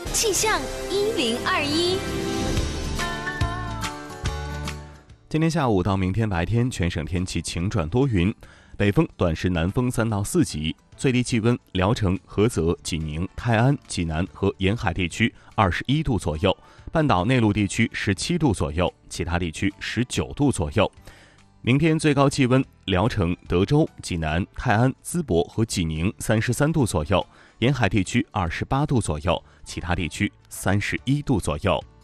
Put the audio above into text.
气象1021。 今天下午到明天白天，全省天气晴转多云，北风短时南风3到4级，最低气温聊城、菏泽、济宁、泰安、济南和沿海地区21度左右，半岛内陆地区17度左右，其他地区19度左右。明天最高气温聊城、德州、济南、泰安、淄博和济宁33度左右，沿海地区28度左右，其他地区31度左右。